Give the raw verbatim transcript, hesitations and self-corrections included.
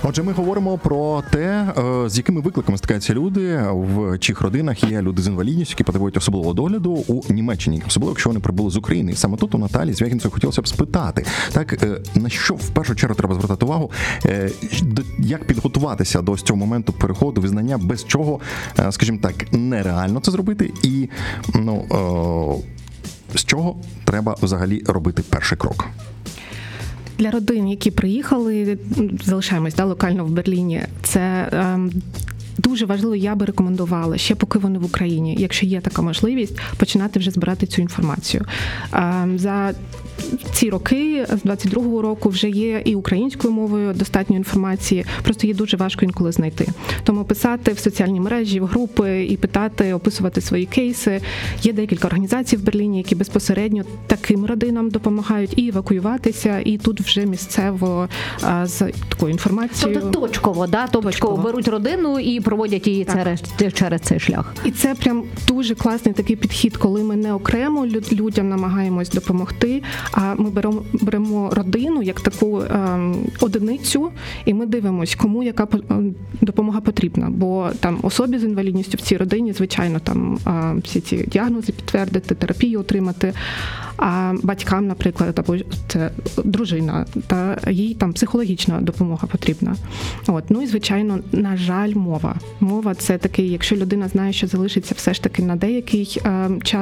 Отже, ми говоримо про те, з якими викликами стикаються люди, в чиїх родинах є люди з інвалідністю, які потребують особливого догляду у Німеччині, особливо, якщо вони прибули з України. І саме тут у Наталії Звягінцевої хотілося б спитати, так, на що в першу чергу треба звертати увагу, як підготуватися до цього моменту переходу, визнання, без чого, скажімо так, нереально це зробити, і, ну, з чого треба взагалі робити перший крок? Для родин, які приїхали, залишаємось да, локально в Берліні, це ем, дуже важливо, я би рекомендувала, ще поки вони в Україні, якщо є така можливість, починати вже збирати цю інформацію. Ем, за ці роки, з двадцять другого року, вже є і українською мовою достатньо інформації, просто її дуже важко інколи знайти. Тому писати в соціальні мережі, в групи і питати, описувати свої кейси. Є декілька організацій в Берліні, які безпосередньо таким родинам допомагають і евакуюватися, і тут вже місцево а, з такою інформацією. Тобто точково, да? Точково, точково беруть родину і проводять її через, через цей шлях. І це прям дуже класний такий підхід, коли ми не окремо людям намагаємось допомогти, а ми беремо, беремо родину як таку ем, одиницю, і ми дивимося, кому яка допомога потрібна. Бо там особі з інвалідністю в цій родині, звичайно, там е, всі ці діагнози підтвердити, терапію отримати. А батькам, наприклад, або це дружина, та їй там психологічна допомога потрібна. От. Ну і, звичайно, на жаль, мова. Мова – це такий, якщо людина знає, що залишиться все ж таки на деякий е, час